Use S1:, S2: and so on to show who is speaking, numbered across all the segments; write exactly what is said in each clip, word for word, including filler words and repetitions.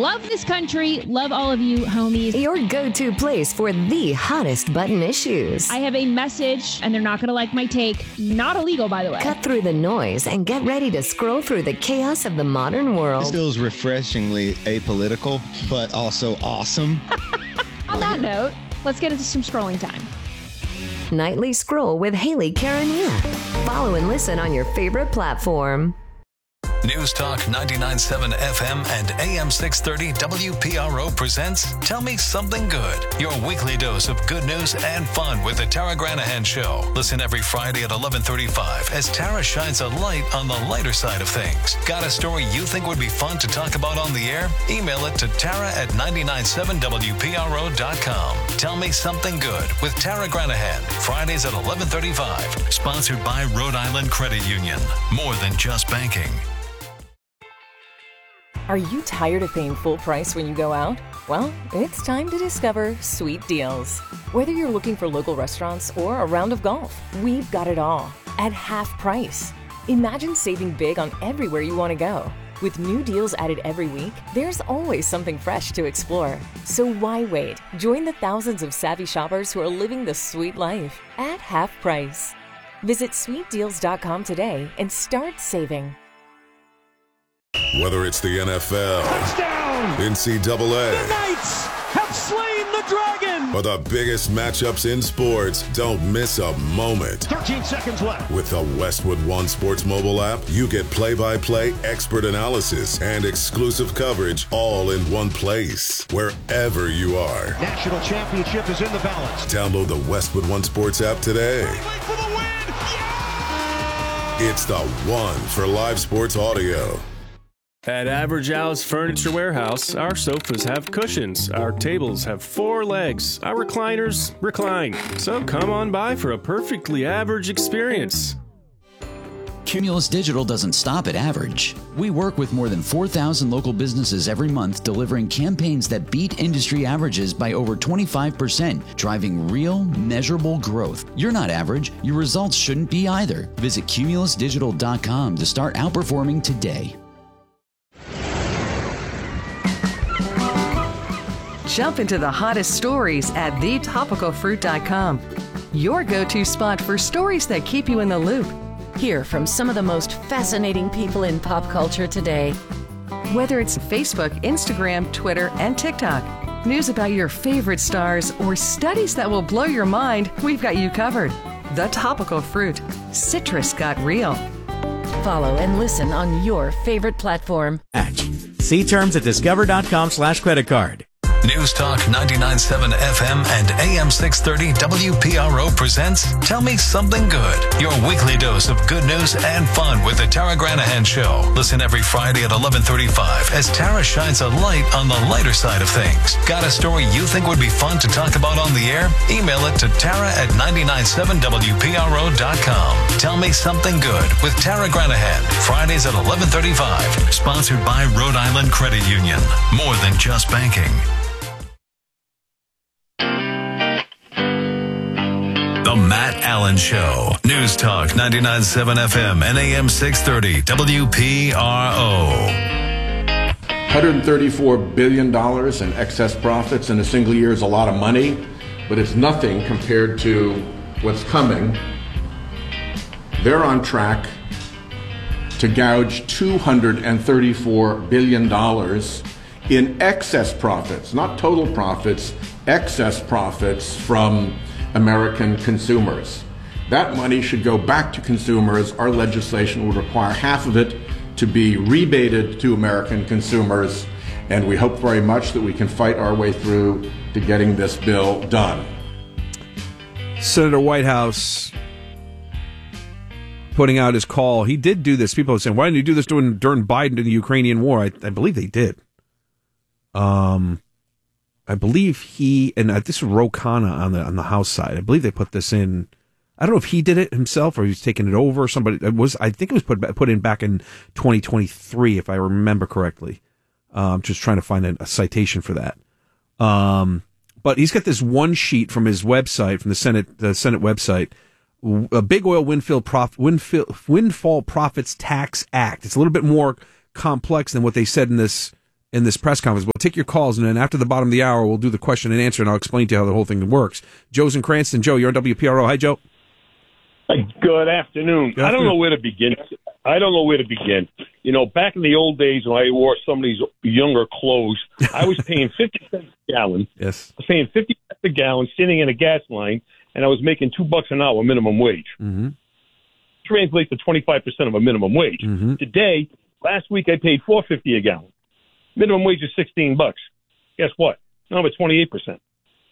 S1: Love this country. Love all of you, homies.
S2: Your go-to place for the hottest button issues.
S1: I have a message, and they're not going to like my take. Not illegal, by the way.
S2: Cut through the noise and get ready to scroll through the chaos of the modern world.
S3: This feels refreshingly apolitical, but also awesome.
S1: On that note, let's get into some scrolling time.
S2: Nightly Scroll with Haley Karania. Follow and listen on your favorite platform.
S4: News Talk ninety-nine point seven F M and A M six thirty W P R O presents Tell Me Something Good, your weekly dose of good news and fun with the Tara Granahan Show. Listen every Friday at eleven thirty-five as Tara shines a light on the lighter side of things. Got a story you think would be fun to talk about on the air? Email it to Tara at nine nine seven W P R O dot com. Tell Me Something Good with Tara Granahan, Fridays at eleven thirty-five. Sponsored by Rhode Island Credit Union. More than just banking.
S5: Are you tired of paying full price when you go out? Well, it's time to discover Sweet Deals. Whether you're looking for local restaurants or a round of golf, we've got it all at half price. Imagine saving big on everywhere you want to go. With new deals added every week, there's always something fresh to explore. So why wait? Join the thousands of savvy shoppers who are living the sweet life at half price. Visit sweet deals dot com today and start saving.
S6: Whether it's the N F L,
S7: touchdown,
S6: N C double A,
S7: the Knights have slain the dragon,
S6: or the biggest matchups in sports, don't miss a moment.
S7: thirteen seconds left.
S6: With the Westwood One Sports mobile app, you get play-by-play expert analysis and exclusive coverage all in one place, wherever you are.
S7: National championship is in the balance.
S6: Download the Westwood One Sports app today.
S7: For the win. Yeah!
S6: It's the one for live sports audio.
S8: At Average Al's Furniture Warehouse, our sofas have cushions, our tables have four legs, our recliners recline. So come on by for a perfectly average experience.
S9: Cumulus Digital doesn't stop at average. We work with more than four thousand local businesses every month, delivering campaigns that beat industry averages by over twenty-five percent, driving real, measurable growth. You're not average. Your results shouldn't be either. Visit cumulus digital dot com to start outperforming today.
S10: Jump into the hottest stories at the topical fruit dot com. Your go-to spot for stories that keep you in the loop. Hear from some of the most fascinating people in pop culture today. Whether it's Facebook, Instagram, Twitter, and TikTok, news about your favorite stars, or studies that will blow your mind, we've got you covered. The Topical Fruit. Citrus got real.
S2: Follow and listen on your favorite platform.
S11: See terms at discover dot com slash credit card.
S4: News Talk ninety-nine point seven F M and A M six thirty W P R O presents Tell Me Something Good, your weekly dose of good news and fun with the Tara Granahan Show. Listen every Friday at eleven thirty-five as Tara shines a light on the lighter side of things. Got a story you think would be fun to talk about on the air? Email it to Tara at nine nine seven W P R O dot com. Tell Me Something Good with Tara Granahan, Fridays at eleven thirty-five. Sponsored by Rhode Island Credit Union. More than just banking. The Matt Allen Show. News Talk ninety-nine point seven F M and A M six thirty W P R O.
S12: one hundred thirty-four billion dollars in excess profits in a single year is a lot of money, but it's nothing compared to what's coming. They're on track to gouge two hundred thirty-four billion dollars in excess profits, not total profits, excess profits from American consumers. That money should go back to consumers. Our legislation would require half of it to be rebated to American consumers, and we hope very much that we can fight our way through to getting this bill done.
S13: Senator Whitehouse putting out his call. He did do this. People are saying, why didn't you do this during, during Biden and the Ukrainian war? I, I believe they did. Um, I believe he, and this is Ro Khanna on the on the House side. I believe they put this in. I don't know if he did it himself or he's taking it over. Somebody it was. I think it was put put in back in twenty twenty-three, if I remember correctly. Um, just trying to find a, a citation for that. Um, but he's got this one sheet from his website, from the Senate the Senate website. A big oil windfall prof, windfall, windfall profits tax act. It's a little bit more complex than what they said in this in this press conference. We'll take your calls, and then after the bottom of the hour, we'll do the question and answer, and I'll explain to you how the whole thing works. Joe's in Cranston. Joe, you're on W P R O. Hi, Joe.
S14: Good afternoon.
S13: Good
S14: I don't
S13: afternoon.
S14: know where to begin. I don't know where to begin. You know, back in the old days when I wore some of these younger clothes, I was paying fifty cents a gallon.
S13: Yes.
S14: I was paying fifty cents a gallon sitting in a gas line, and I was making two bucks an hour minimum wage.
S13: Mm-hmm.
S14: Translates to twenty-five percent of a minimum wage.
S13: Mm-hmm.
S14: Today, last week, I paid four fifty a gallon. Minimum wage is sixteen bucks. Guess what? Now I'm at twenty-eight percent.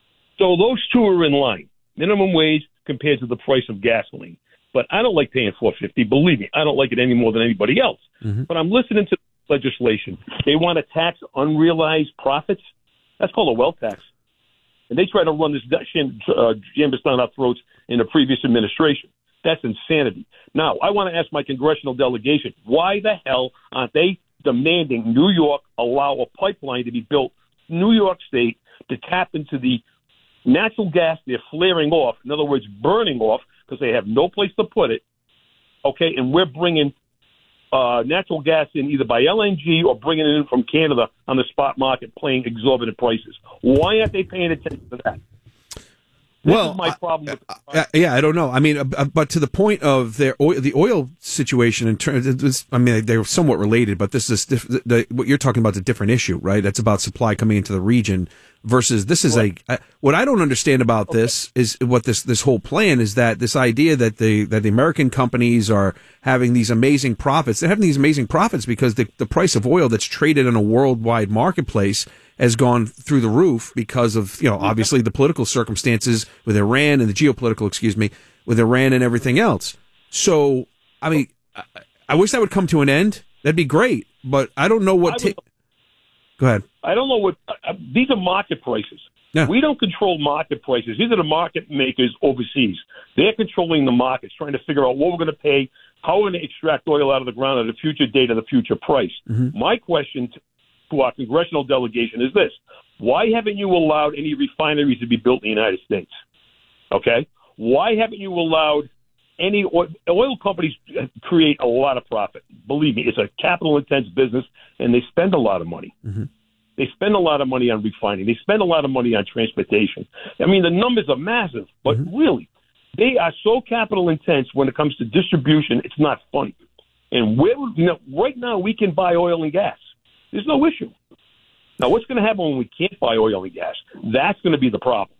S14: So those two are in line. Minimum wage compared to the price of gasoline. But I don't like paying four fifty. Believe me, I don't like it any more than anybody else.
S13: Mm-hmm.
S14: But I'm listening to legislation. They want to tax unrealized profits. That's called a wealth tax. And they try to run this uh, jambus down our throats in the previous administration. That's insanity. Now, I want to ask my congressional delegation, why the hell aren't they demanding New York allow a pipeline to be built in New York State to tap into the natural gas they're flaring off, in other words, burning off, because they have no place to put it, okay, and we're bringing uh, natural gas in either by L N G or bringing it in from Canada on the spot market, paying exorbitant prices. Why aren't they paying attention to that? This
S13: well,
S14: is my problem with
S13: uh, yeah, I don't know. I mean, uh, but to the point of their oil, the oil situation in terms, of this, I mean, they're somewhat related, but this is diff- the, the, what you're talking about is a different issue, right? That's about supply coming into the region versus this is right. a, uh, what I don't understand about okay. this is what this, this whole plan is that this idea that the, that the American companies are having these amazing profits. They're having these amazing profits because the, the price of oil that's traded in a worldwide marketplace has gone through the roof because of, you know, obviously the political circumstances with Iran and the geopolitical, excuse me, with Iran and everything else. So, I mean, I, I wish that would come to an end. That'd be great, but I don't know what. Ta- Go ahead.
S14: I don't know what uh, these are market prices.
S13: Yeah.
S14: We don't control market prices. These are the market makers overseas. They're controlling the markets, trying to figure out what we're going to pay, how we're going to extract oil out of the ground at a future date at a future price.
S13: Mm-hmm.
S14: My question to to our congressional delegation is this. Why haven't you allowed any refineries to be built in the United States? Okay? Why haven't you allowed any oil, oil companies create a lot of profit? Believe me, it's a capital-intense business, and they spend a lot of money.
S13: Mm-hmm.
S14: They spend a lot of money on refining. They spend a lot of money on transportation. I mean, the numbers are massive, but mm-hmm. really, they are so capital-intense when it comes to distribution, it's not funny. And we're, you know, right now, we can buy oil and gas. There's no issue. Now, what's going to happen when we can't buy oil and gas? That's going to be the problem.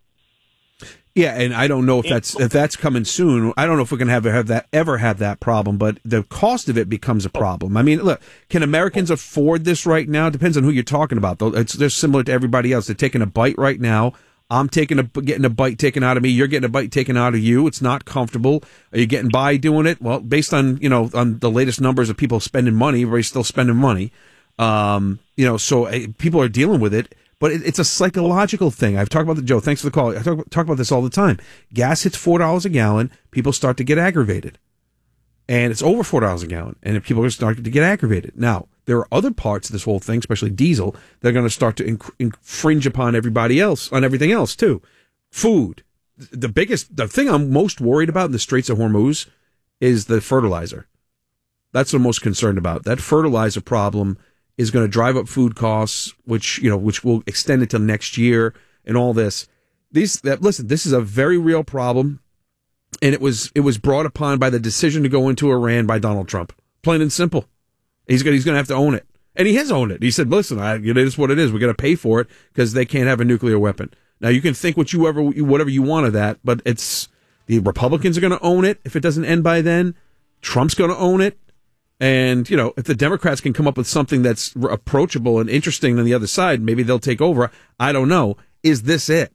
S13: Yeah, and I don't know if that's if that's coming soon. I don't know if we're going to have, have that ever have that problem, but the cost of it becomes a problem. I mean, look, can Americans afford this right now? It depends on who you're talking about, though. It's they're similar to everybody else. They're taking a bite right now. I'm taking a getting a bite taken out of me. You're getting a bite taken out of you. It's not comfortable. Are you getting by doing it? Well, based on you know on the latest numbers of people spending money, everybody's still spending money. Um, you know, so uh, people are dealing with it, but it, it's a psychological thing. I've talked about the Joe. Thanks for the call. I talk, talk about this all the time. Gas hits four dollars a gallon. People start to get aggravated, and it's over four dollars a gallon, and people are starting to get aggravated. Now, there are other parts of this whole thing, especially diesel, that are going to start to inc- infringe upon everybody else, on everything else too. Food. The biggest, the thing I'm most worried about in the Straits of Hormuz is the fertilizer. That's what I'm most concerned about. That fertilizer problem is going to drive up food costs, which, you know, which will extend until next year and all this. These, that, listen, this is a very real problem. And it was, it was brought upon by the decision to go into Iran by Donald Trump. Plain and simple. He's going, he's going to have to own it. And he has owned it. He said, listen, I, it is what it is. We're going to pay for it because they can't have a nuclear weapon. Now you can think what you ever, whatever you want of that, but it's, the Republicans are going to own it. If it doesn't end by then, Trump's going to own it. And, you know, if the Democrats can come up with something that's approachable and interesting on the other side, maybe they'll take over. I don't know. Is this it?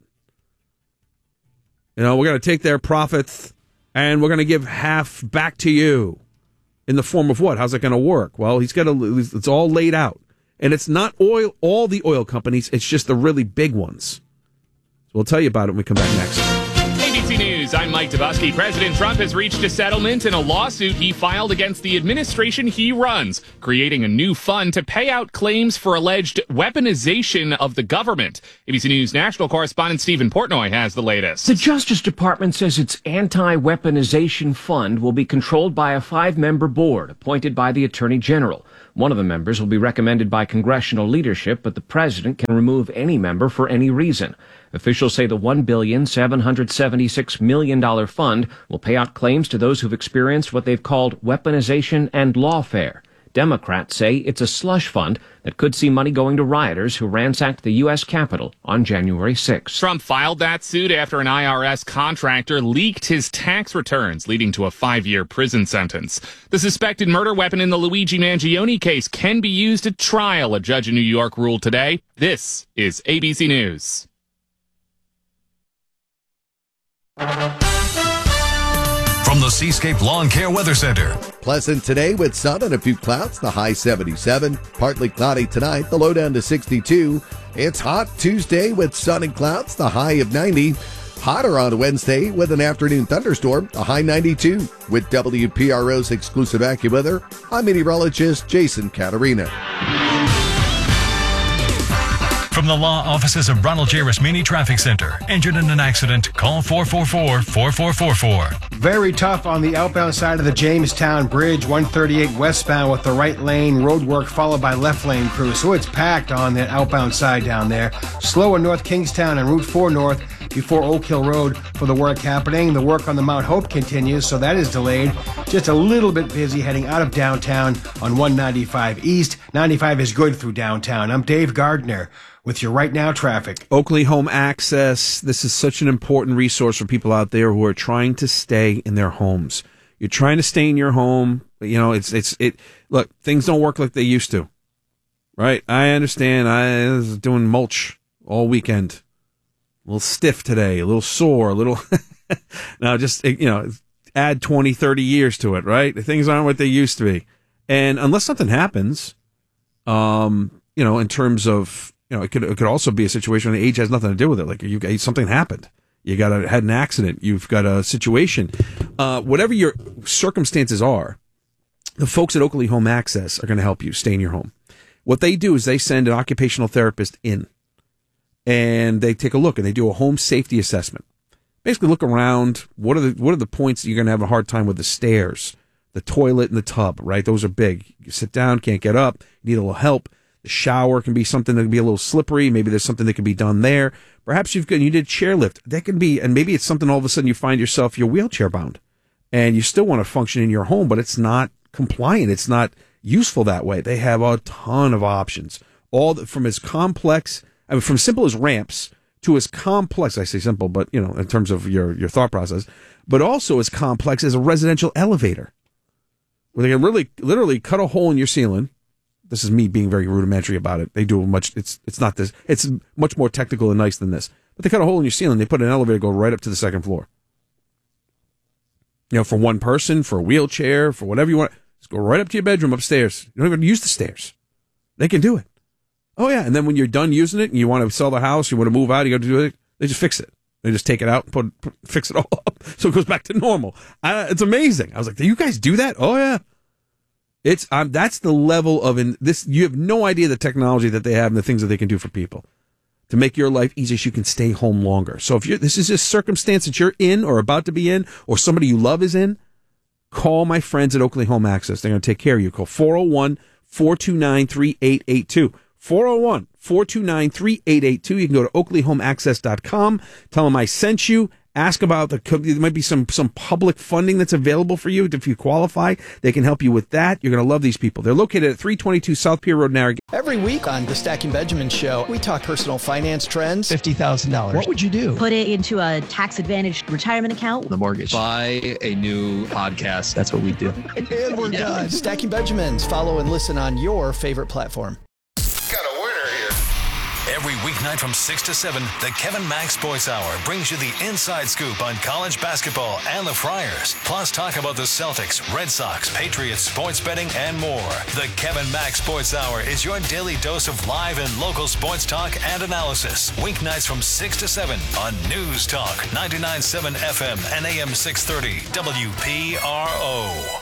S13: You know, we're going to take their profits and we're going to give half back to you in the form of what? How's it going to work? Well, he's got to, it's all laid out. And it's not oil, all the oil companies. It's just the really big ones. So we'll tell you about it when we come back next.
S15: A B C News, I'm Mike Dubusky. President Trump has reached a settlement in a lawsuit he filed against the administration he runs, creating a new fund to pay out claims for alleged weaponization of the government. A B C News national correspondent Stephen Portnoy has the latest.
S16: The Justice Department says its anti-weaponization fund will be controlled by a five-member board appointed by the Attorney General.
S17: One of the members will be recommended by congressional leadership, but the president can remove any member for any reason. Officials say the one billion seven hundred seventy-six million dollars fund will pay out claims to those who've experienced what they've called weaponization and lawfare. Democrats say it's a slush fund that could see money going to rioters who ransacked the U S Capitol on January sixth.
S15: Trump filed that suit after an I R S contractor leaked his tax returns, leading to a five-year prison sentence. The suspected murder weapon in the Luigi Mangione case can be used at trial, a judge in New York ruled today. This is A B C News.
S4: From the Seascape Lawn Care Weather Center.
S18: Pleasant today with sun and a few clouds, the high seventy-seven. Partly cloudy tonight, the low down to sixty-two. It's hot Tuesday with sun and clouds, the high of ninety. Hotter on Wednesday with an afternoon thunderstorm, a high ninety-two. With W P R O's exclusive AccuWeather, I'm meteorologist Jason Caterina.
S4: From the law offices of Ronald J. Rasmini Traffic Center. Injured in an accident? Call four four four, four four four four.
S19: Very tough on the outbound side of the Jamestown Bridge, one thirty-eight westbound with the right lane road work followed by left lane crew. So it's packed on the outbound side down there. Slow in North Kingstown and Route four North before Oak Hill Road for the work happening. The work on the Mount Hope continues, so that is delayed. Just a little bit busy heading out of downtown on one ninety-five East. ninety-five is good through downtown. I'm Dave Gardner with your Right Now traffic.
S13: Oakley Home Access. This is such an important resource for people out there who are trying to stay in their homes. You're trying to stay in your home. You know, it's, it's, it, look, things don't work like they used to, right? I understand. I was doing mulch all weekend. A little stiff today, a little sore, a little, now just, you know, add twenty, thirty years to it, right? Things aren't what they used to be. And unless something happens, um, you know, in terms of, you know, it could it could also be a situation where the age has nothing to do with it. Like you got something happened, you got a, had an accident, you've got a situation, uh, whatever your circumstances are. The folks at Oakley Home Access are going to help you stay in your home. What they do is they send an occupational therapist in, and they take a look and they do a home safety assessment. Basically, look around. What are the what are the points that you're going to have a hard time with? The stairs, the toilet, and the tub. Right, those are big. You sit down, can't get up, you need a little help. The shower can be something that can be a little slippery. Maybe there's something that can be done there. Perhaps you've got, you did chairlift. That can be, and maybe it's something all of a sudden you find yourself, you're wheelchair bound and you still want to function in your home, but it's not compliant. It's not useful that way. They have a ton of options, all the, from as complex, I mean, from simple as ramps to as complex, I say simple, but you know, in terms of your, your thought process, but also as complex as a residential elevator where they can really literally cut a hole in your ceiling. This is me being very rudimentary about it. They do much, it's it's not this, it's much more technical and nice than this. But they cut a hole in your ceiling, they put an elevator, go right up to the second floor. You know, for one person, for a wheelchair, for whatever you want, just go right up to your bedroom upstairs. You don't even use the stairs. They can do it. Oh yeah, and then when you're done using it and you want to sell the house, you want to move out, you got to do it, they just fix it. They just take it out and put, put fix it all up so it goes back to normal. I, it's amazing. I was like, do you guys do that? Oh yeah. It's um, that's the level of in this. You have no idea the technology that they have and the things that they can do for people to make your life easier so you can stay home longer. So if you're, this is a circumstance that you're in or about to be in, or somebody you love is in, call my friends at Oakley Home Access. They're going to take care of you. Call four oh one, four two nine, three eight eight two. four oh one, four two nine, three eight eight two. You can go to oakley home access dot com. Tell them I sent you. Ask about the, there might be some, some public funding that's available for you. If you qualify, they can help you with that. You're going to love these people. They're located at three twenty-two South Pier Road, Narragansett.
S20: Every week on the Stacking Benjamin Show, we talk personal finance trends.
S21: fifty thousand dollars.
S20: What would you do?
S22: Put it into a tax-advantaged retirement account.
S21: The mortgage.
S23: Buy a new podcast.
S21: That's what we do.
S20: And we're yeah. done. Stacking Benjamins. Follow and listen on your favorite platform.
S4: Every weeknight from six to seven, the Kevin Mack Sports Hour brings you the inside scoop on college basketball and the Friars. Plus, talk about the Celtics, Red Sox, Patriots, sports betting, and more. The Kevin Mack Sports Hour is your daily dose of live and local sports talk and analysis. Weeknights from six to seven on News Talk ninety-nine point seven F M and A M six thirty W P R O.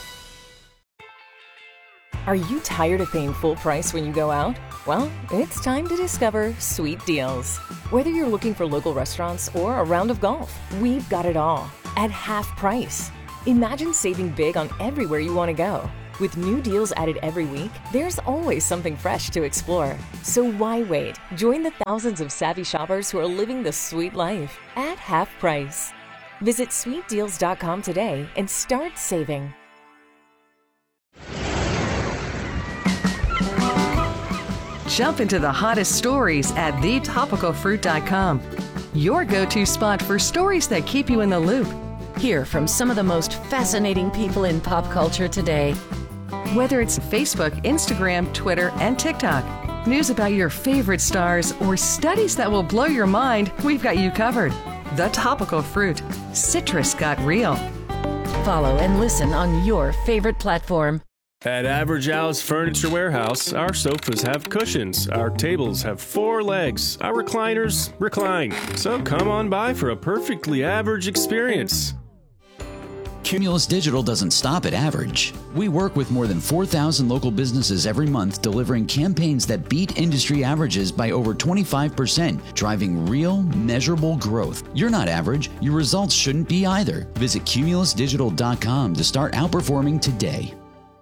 S5: Are you tired of paying full price when you go out? Well, it's time to discover Sweet Deals. Whether you're looking for local restaurants or a round of golf, we've got it all at half price. Imagine saving big on everywhere you want to go. With new deals added every week, there's always something fresh to explore. So why wait? Join the thousands of savvy shoppers who are living the sweet life at half price. Visit sweet deals dot com today and start saving.
S10: Jump into the hottest stories at the topical fruit dot com. Your go-to spot for stories that keep you in the loop. Hear from some of the most fascinating people in pop culture today. Whether it's Facebook, Instagram, Twitter, and TikTok, news about your favorite stars, or studies that will blow your mind, we've got you covered. The Topical Fruit. Citrus got real. Follow and listen on your favorite platform.
S8: At Average Al's Furniture Warehouse, our sofas have cushions, our tables have four legs, our recliners recline. So come on by for a perfectly average experience.
S9: Cumulus Digital doesn't stop at average. We work with more than four thousand local businesses every month, delivering campaigns that beat industry averages by over twenty-five percent, driving real, measurable growth. You're not average. Your results shouldn't be either. Visit cumulus digital dot com to start outperforming today.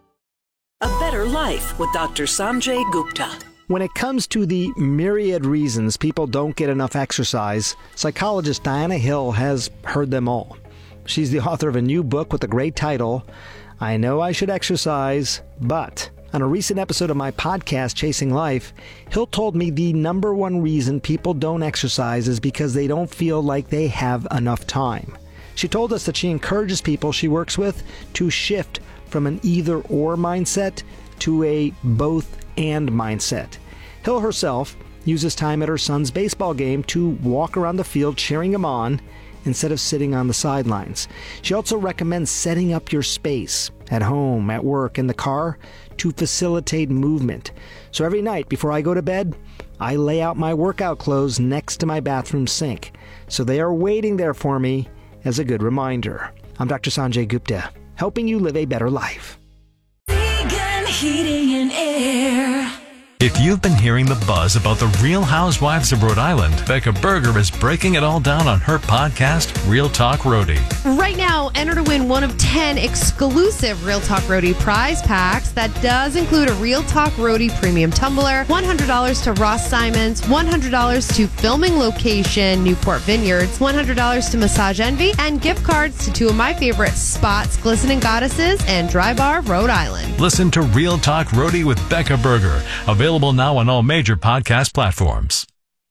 S1: A Better Life with Doctor Sanjay Gupta.
S3: When it comes to the myriad reasons people don't get enough exercise, psychologist Diana Hill has heard them all. She's the author of a new book with the great title, I Know I Should Exercise, But. On a recent episode of my podcast, Chasing Life, Hill told me the number one reason people don't exercise is because they don't feel like they have enough time. She told us that she encourages people she works with to shift from an either-or mindset to a both-and mindset. Hill herself uses time at her son's baseball game to walk around the field cheering him on instead of sitting on the sidelines. She also recommends setting up your space at home, at work, in the car to facilitate movement. So every night before I go to bed, I lay out my workout clothes next to my bathroom sink, so they are waiting there for me as a good reminder. I'm Doctor Sanjay Gupta, helping you live a better life.
S21: Vegan heating and air.
S4: If you've been hearing the buzz about the Real Housewives of Rhode Island, Becca Berger is breaking it all down on her podcast, Real Talk Roadie.
S24: Right now, enter to win one of ten exclusive Real Talk Roadie prize packs. That does include a Real Talk Roadie premium tumbler, one hundred dollars to Ross Simons, one hundred dollars to Filming Location, Newport Vineyards, one hundred dollars to Massage Envy, and gift cards to two of my favorite spots, Glistening Goddesses and Dry Bar, Rhode Island.
S4: Listen to Real Talk Roadie with Becca Berger. Available now on all major podcast platforms.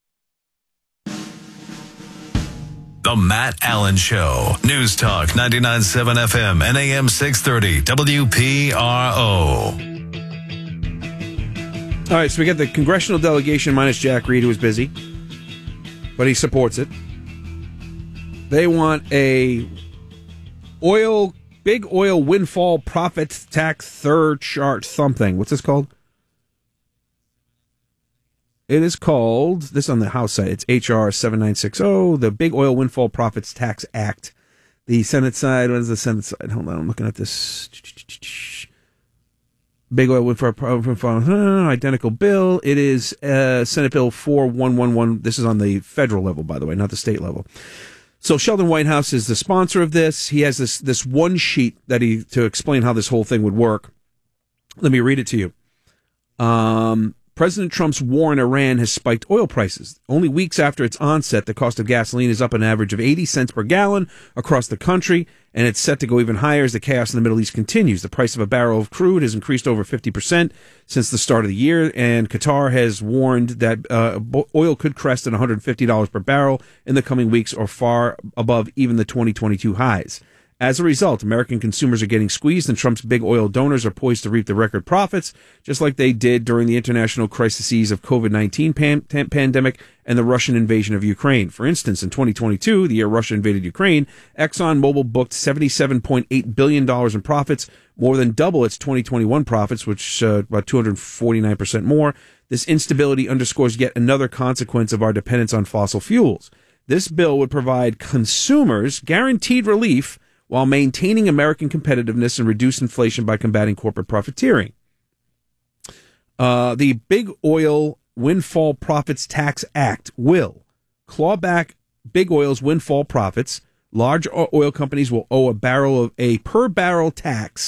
S4: The Matt Allen Show. News Talk ninety-nine point seven F M and A M six thirty W P R O.
S13: All right, so we got the congressional delegation minus Jack Reed, who was busy, but he supports it. They want a oil, big oil windfall profits tax third chart something. What's this called? It is called, this on the House side, it's H R seventy-nine sixty, the Big Oil Windfall Profits Tax Act. The Senate side, what is the Senate side? Hold on, I'm looking at this. Big Oil Windfall Profits, identical bill. It is uh, Senate Bill forty-one eleven. This is on the federal level, by the way, not the state level. So Sheldon Whitehouse is the sponsor of this. He has this this one sheet that he to explain how this whole thing would work. Let me read it to you. Um... President Trump's war in Iran has spiked oil prices. Only weeks after its onset, the cost of gasoline is up an average of eighty cents per gallon across the country, and it's set to go even higher as the chaos in the Middle East continues. The price of a barrel of crude has increased over fifty percent since the start of the year, and Qatar has warned that uh, oil could crest at one hundred fifty dollars per barrel in the coming weeks, or far above even the twenty twenty-two highs. As a result, American consumers are getting squeezed, and Trump's big oil donors are poised to reap the record profits, just like they did during the international crises of COVID nineteen pan- pandemic and the Russian invasion of Ukraine. For instance, in twenty twenty-two, the year Russia invaded Ukraine, ExxonMobil booked seventy-seven point eight billion dollars in profits, more than double its twenty twenty-one profits, which uh, about two hundred forty-nine percent more. This instability underscores yet another consequence of our dependence on fossil fuels. This bill would provide consumers guaranteed relief while maintaining American competitiveness and reduce inflation by combating corporate profiteering. Uh, the Big Oil Windfall Profits Tax Act will claw back big oil's windfall profits. Large oil companies will owe a barrel of a per barrel tax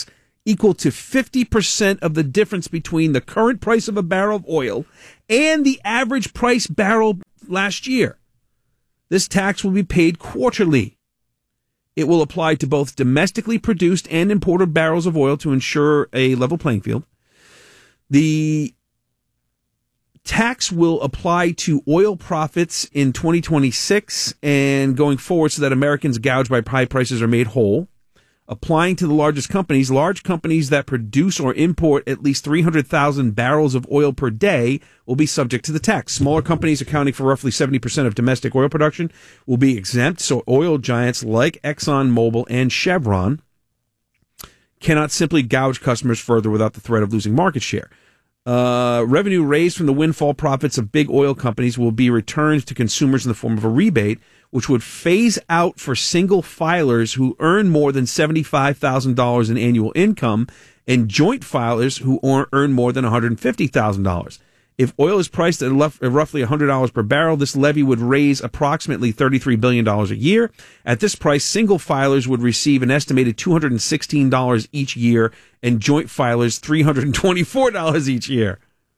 S13: equal to fifty percent of the difference between the current price of a barrel of oil and the average price barrel last year. This tax will be paid quarterly. It will apply to both domestically produced and imported barrels of oil to ensure a level playing field. The tax will apply to oil profits in twenty twenty-six and going forward so that Americans gouged by high prices are made whole. Applying to the largest companies, large companies that produce or import at least three hundred thousand barrels of oil per day will be subject to the tax. Smaller companies accounting for roughly seventy percent of domestic oil production will be exempt, so oil giants like ExxonMobil and Chevron cannot simply gouge customers further without the threat of losing market share. Uh, revenue raised from the windfall profits of big oil companies will be returned to consumers in the form of a rebate, which would phase out for single filers who earn more than seventy-five thousand dollars in annual income and joint filers who earn more than one hundred fifty thousand dollars. If oil is priced at roughly one hundred dollars per barrel, this levy would raise approximately thirty-three billion dollars a year. At this price, single filers would receive an estimated two hundred sixteen dollars each year and joint filers three hundred twenty-four dollars each year.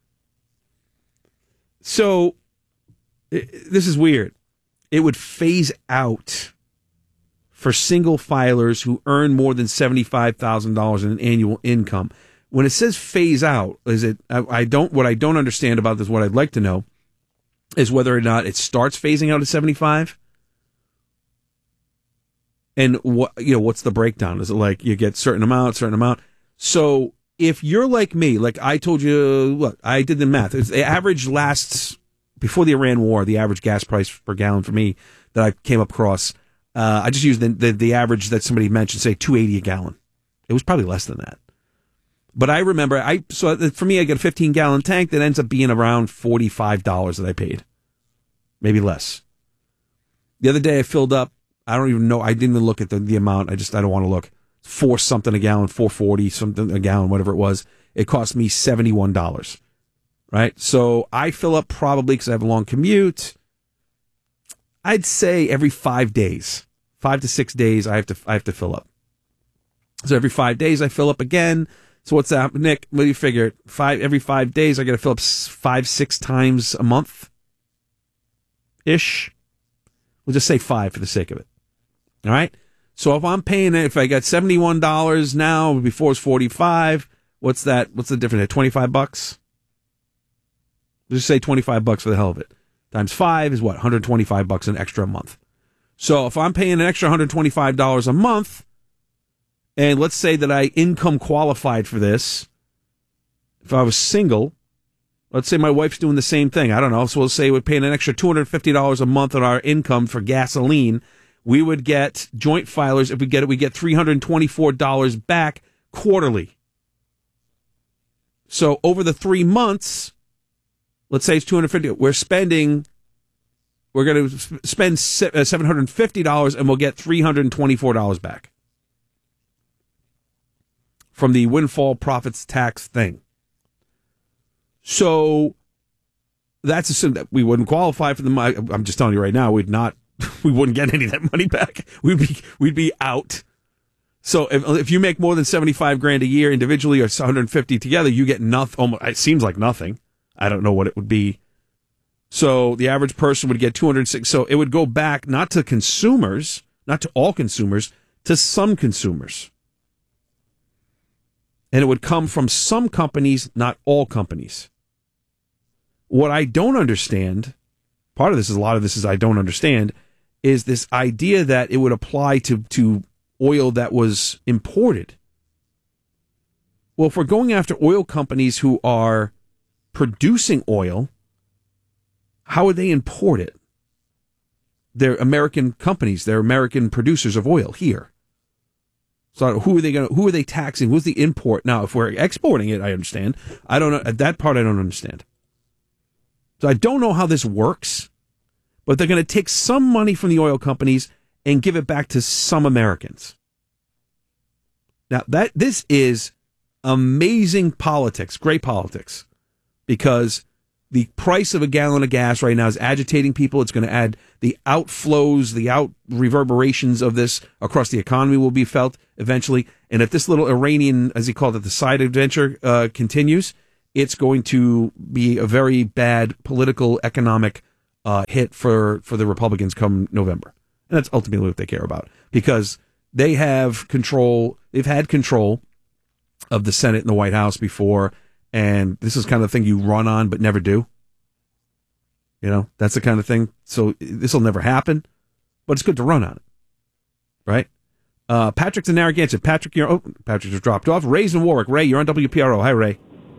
S13: So, this is weird. It would phase out for single filers who earn more than seventy-five thousand dollars in annual income. When it says phase out, is it? I, I don't. What I don't understand about this, what I'd like to know, is whether or not it starts phasing out at seventy-five, and what you know, what's the breakdown? Is it like you get certain amount, certain amount? So if you're like me, like I told you, look, I did the math. It's, the average lasts before the Iran war. The average gas price per gallon for me that I came up across, uh, I just used the, the the average that somebody mentioned, say two eighty a gallon. It was probably less than that. But I remember, I so for me, I get a fifteen gallon tank that ends up being around forty-five dollars that I paid. Maybe less. The other day I filled up, I don't even know, I didn't even look at the, the amount, I just, I don't want to look. Four something a gallon, four forty something a gallon, whatever it was. It cost me seventy-one dollars. Right? So I fill up probably, because I have a long commute, I'd say every five days. Five to six days I have to I have to fill up. So every five days I fill up again. So what's that, Nick? What do you figure? Five every five days, I got to fill up five, six times a month, ish. We'll just say five for the sake of it. All right. So if I'm paying it, if I got seventy-one dollars now, before it's forty-five, what's that? What's the difference? Twenty-five bucks. Let's just say twenty-five bucks for the hell of it. Times five is what? one hundred twenty-five bucks an extra a month. So if I'm paying an extra one hundred twenty-five dollars a month. And let's say that I income qualified for this. If I was single, let's say my wife's doing the same thing. I don't know. So we'll say we're paying an extra two hundred fifty dollars a month on our income for gasoline. We would get joint filers. If we get it, we get three hundred twenty-four dollars back quarterly. So over the three months, let's say it's two hundred fifty dollars. We're spending, we're going to spend seven hundred fifty dollars and we'll get three hundred twenty-four dollars back from the windfall profits tax thing. So that's assumed that we wouldn't qualify for the money. I'm just telling you right now, we'd not, we wouldn't get any of that money back. We'd be, we'd be out. So if, if you make more than seventy-five grand a year individually or one hundred fifty together, you get nothing. Almost, it seems like nothing. I don't know what it would be. So the average person would get two hundred six. So it would go back not to consumers, not to all consumers, to some consumers. And it would come from some companies, not all companies. What I don't understand, part of this is a lot of this is I don't understand, is this idea that it would apply to, to oil that was imported. Well, if we're going after oil companies who are producing oil, how would they import it? They're American companies. They're American producers of oil here. So who are they going to, who are they taxing? Who's the import? Now, if we're exporting it, I understand. I don't know. That part I don't understand. So I don't know how this works, but they're going to take some money from the oil companies and give it back to some Americans. Now, that this is amazing politics, great politics, because the price of a gallon of gas right now is agitating people. It's going to add the outflows, the out reverberations of this across the economy will be felt eventually. And if this little Iranian, as he called it, the side adventure uh, continues, it's going to be a very bad political, economic uh, hit for, for the Republicans come November. And that's ultimately what they care about, because they have control. They've had control of the Senate and the White House before, and this is kind of the thing you run on but never do. You know, that's the kind of thing. So this will never happen, but it's good to run on it, right? Uh, Patrick's in Narragansett. Patrick, you're, oh, Patrick just dropped off. Ray's in Warwick. Ray, you're on W P R O. Hi, Ray.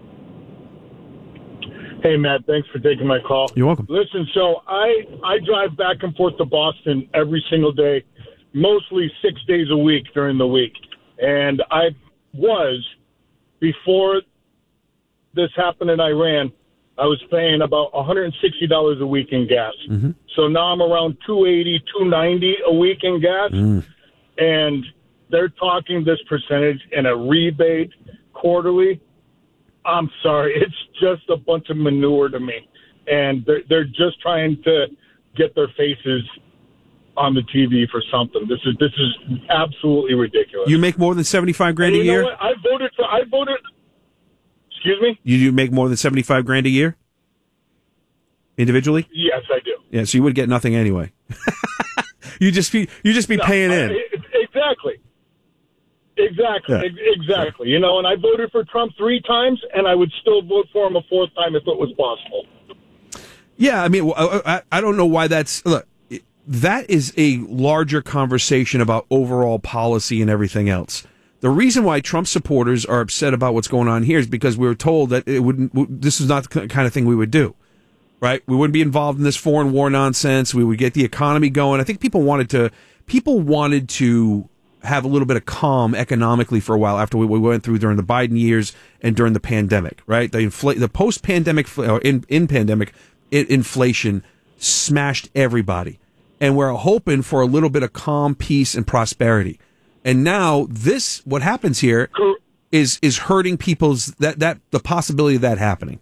S2: Hey, Matt, thanks for taking my call.
S13: You're welcome.
S2: Listen, so I, I drive back and forth to Boston every single day, mostly six days a week during the week. And I was, before this happened in Iran, I was paying about one hundred sixty dollars a week in gas.
S13: Mm-hmm.
S2: So now I'm around two eighty, two ninety a week in gas.
S13: Mm.
S2: And they're talking this percentage and a rebate quarterly. I'm sorry, it's just a bunch of manure to me. And they're, they're just trying to get their faces on the T V for something. This is this is absolutely ridiculous.
S13: You make more than seventy-five grand
S2: And
S13: a
S2: you know
S13: year?
S2: what? I voted for, I voted, excuse me?
S13: You do make more than seventy-five grand a year? Individually?
S2: Yes, I do.
S13: Yeah, so you would get nothing anyway. you just be you just be
S2: No,
S13: paying
S2: I-
S13: in.
S2: Exactly. Exactly.
S13: Yeah.
S2: Ex- Exactly. You know, and I voted for Trump three times, and I would still vote for him a fourth time if it was possible.
S13: Yeah, I mean, I, I, I don't know why that's... Look, that is a larger conversation about overall policy and everything else. The reason why Trump supporters are upset about what's going on here is because we were told that it wouldn't. This is not the kind of thing we would do, right? We wouldn't be involved in this foreign war nonsense. We would get the economy going. I think people wanted to. People wanted to have a little bit of calm economically for a while after we, we went through during the Biden years and during the pandemic, right? The infl- the post-pandemic or in in pandemic it, inflation smashed everybody, and we're hoping for a little bit of calm, peace, and prosperity. And now this, what happens here, is is hurting people's that that the possibility of that happening.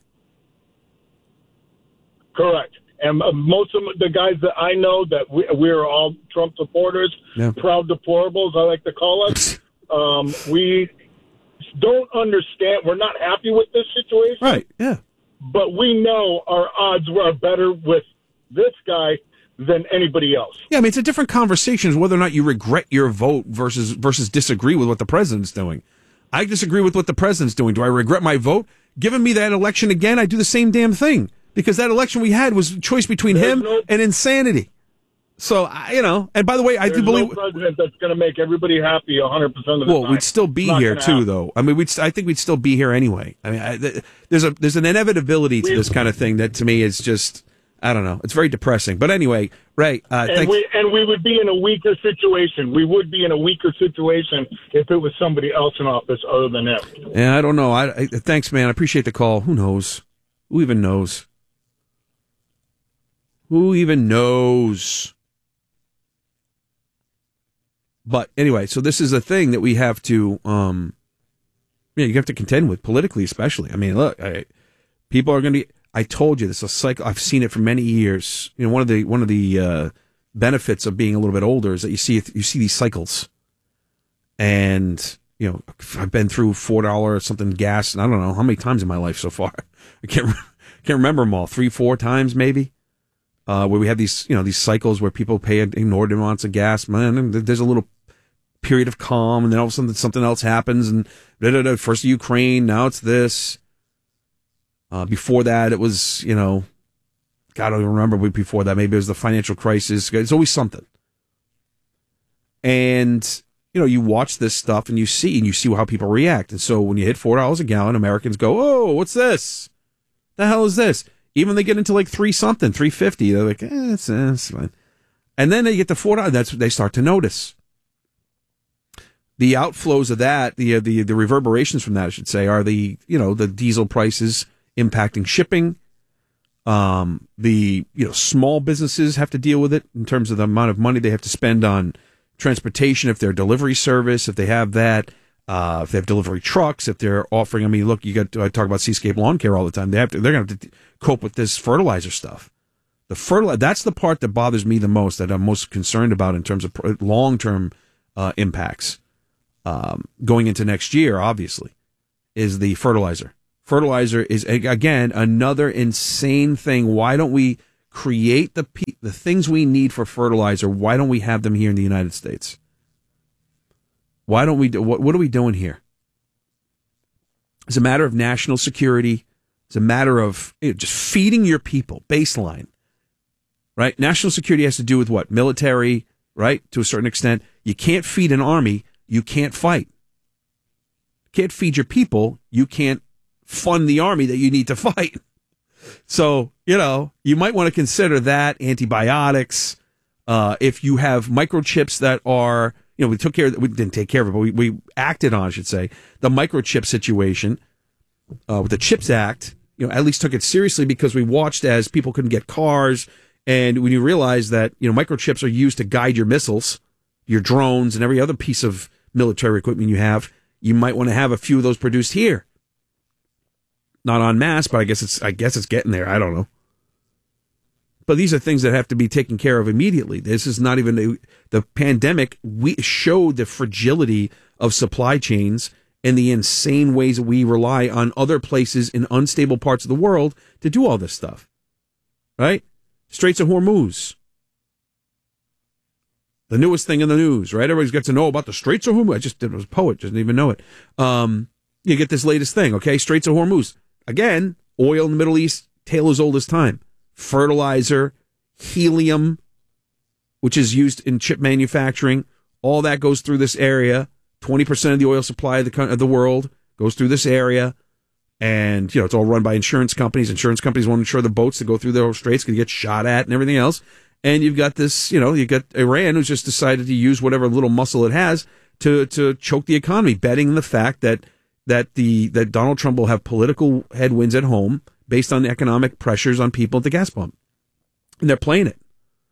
S2: Correct. And uh, most of the guys that I know that we, we're all Trump supporters,
S13: Yeah.
S2: proud deplorables, I like to call us. um, we don't understand. We're not happy with this situation.
S13: Right. Yeah.
S2: But we know our odds are better with this guy than anybody else.
S13: Yeah, I mean, it's a different conversation as whether or not you regret your vote versus versus disagree with what the president's doing. I disagree with what the president's doing. Do I regret my vote? Giving me that election again, I do the same damn thing. Because that election we had was a choice between
S2: There's
S13: him
S2: no-
S13: and insanity. So, I- you know, and by the way, I
S2: There's
S13: do believe...
S2: no president that's going to make everybody happy one hundred percent of the
S13: Well,
S2: time.
S13: we'd still be
S2: Not
S13: here
S2: gonna
S13: too,
S2: happen.
S13: though. I mean, we'd. st- I think we'd still be here anyway. I mean, I, th- there's a there's an inevitability to this kind of thing that to me is just, I don't know. It's very depressing. But anyway, Ray, uh,
S2: And
S13: thanks.
S2: we and we would be in a weaker situation. We would be in a weaker situation if it was somebody else in office other than him.
S13: Yeah, I don't know. I, I thanks, man. I appreciate the call. Who knows? Who even knows? Who even knows? But anyway, so this is a thing that we have to, um, yeah, you have to contend with politically, especially. I mean, look, I, people are going to be. I told you this is a cycle. I've seen it for many years. You know, one of the one of the uh, benefits of being a little bit older is that you see you see these cycles, and you know, I've been through four dollar or something gas, and I don't know how many times in my life so far. I can't can't remember them all. Three, four times maybe. Uh, where we have these, you know, these cycles where people pay inordinate amounts of gas, man, and there's a little period of calm, and then all of a sudden something else happens, and da, da, da, first Ukraine, now it's this. Uh, before that, it was, you know, God, I don't even remember before that. Maybe it was the financial crisis. It's always something. And, you know, you watch this stuff and you see, and you see how people react. And so when you hit four dollars a gallon, Americans go, oh, what's this? The hell is this? Even they get into like three something, three fifty. They're like, eh, it's, eh, it's fine. And then they get to four dollars. That's what they start to notice. The outflows of that, the, the, the reverberations from that, I should say, are the, you know, the diesel prices impacting shipping. Um, the, you know, small businesses have to deal with it in terms of the amount of money they have to spend on transportation, if they're a delivery service, if they have that, uh, if they have delivery trucks, if they're offering, I mean, look, you got, I talk about Seascape Lawn Care all the time. They have to, they're going to have to cope with this fertilizer stuff. The fertilizer, that's the part that bothers me the most, that I'm most concerned about in terms of long-term, uh, impacts. um, going into next year, obviously, is the fertilizer. Fertilizer is, again, another insane thing. Why don't we create the pe- the things we need for fertilizer? Why don't we have them here in the United States? Why don't we do, what, what are we doing here? It's a matter of national security. It's a matter of you know, just feeding your people, baseline, right? National security has to do with what? Military, right? To a certain extent. You can't feed an army. You can't fight. Can't feed your people. You can't fund the army that you need to fight. So, you know, you might want to consider that, antibiotics. Uh, if you have microchips that are, you know, we took care of, we didn't take care of it, but we, we acted on, I should say, the microchip situation uh, with the CHIPS Act, you know, at least took it seriously because we watched as people couldn't get cars. And when you realize that, you know, microchips are used to guide your missiles, your drones, and every other piece of military equipment you have, you might want to have a few of those produced here. Not en masse, but I guess it's I guess it's getting there. I don't know. But these are things that have to be taken care of immediately. This is not even a, the pandemic. We showed the fragility of supply chains and the insane ways we rely on other places in unstable parts of the world to do all this stuff. Right? Straits of Hormuz. The newest thing in the news, right? Everybody's got to know about the Straits of Hormuz. I just did, I was a poet, didn't even know it. Um, you get this latest thing, okay? Straits of Hormuz. Again, oil in the Middle East, tale as old as time. Fertilizer, helium, which is used in chip manufacturing, all that goes through this area. twenty percent of the oil supply of the, of the world goes through this area. And, you know, it's all run by insurance companies. Insurance companies want to insure the boats that go through those straits can get shot at and everything else. And you've got this, you know, you've got Iran who's just decided to use whatever little muscle it has to, to choke the economy, betting the fact that that the that Donald Trump will have political headwinds at home based on the economic pressures on people at the gas pump. And they're playing it.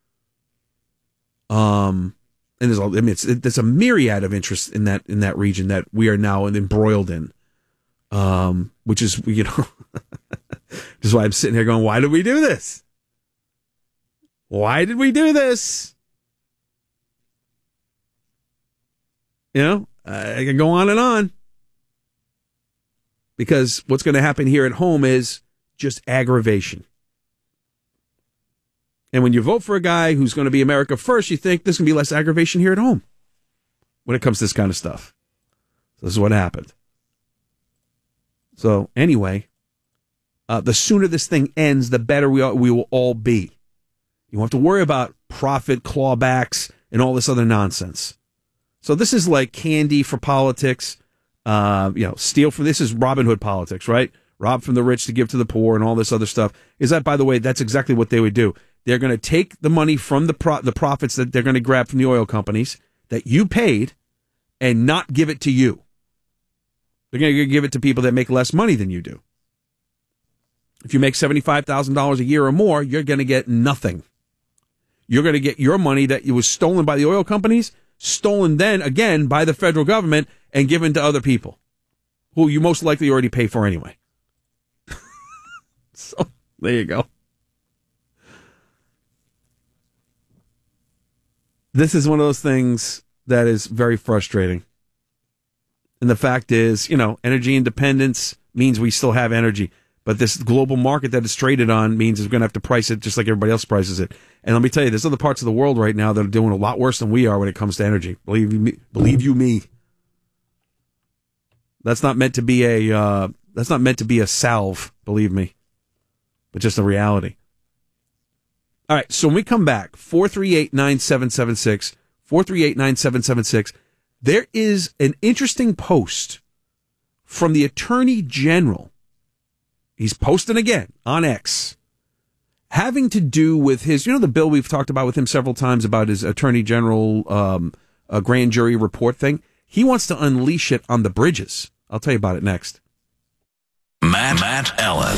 S13: Um, and there's, I mean, it's, it, there's a myriad of interest in that in that region that we are now embroiled in. Um, which is, you know, this is why I'm sitting here going, why did we do this? Why did we do this? You know, I can go on and on. Because what's going to happen here at home is just aggravation. And when you vote for a guy who's going to be America first, you think there's going to be less aggravation here at home when it comes to this kind of stuff. So this is what happened. So anyway, uh, the sooner this thing ends, the better we are, we will all be. You won't have to worry about profit clawbacks and all this other nonsense. So this is like candy for politics. Uh, you know, steal from, this is Robin Hood politics, right? Rob from the rich to give to the poor and all this other stuff. Is that, by the way, that's exactly what they would do. They're going to take the money from the pro- the profits that they're going to grab from the oil companies that you paid and not give it to you. They're going to give it to people that make less money than you do. If you make seventy-five thousand dollars a year or more, you're going to get nothing. You're going to get your money that was stolen by the oil companies, stolen then again by the federal government, and given to other people who you most likely already pay for anyway. So, there you go. This is one of those things that is very frustrating. And the fact is, you know, energy independence means we still have energy. But this global market that it's traded on means we're going to have to price it just like everybody else prices it. And let me tell you, there's other parts of the world right now that are doing a lot worse than we are when it comes to energy. Believe me, believe you me. That's not meant to be a uh, that's not meant to be a salve, believe me, but just a reality. All right, so when we come back, four three eight, nine seven seven six, four three eight, nine seven seven six, there is an interesting post from the Attorney General. He's posting again on X, having to do with his, you know, the bill we've talked about with him several times about his Attorney General um, a grand jury report thing. He wants to unleash it on the bridges. I'll tell you about it next.
S4: Matt, Matt Allen.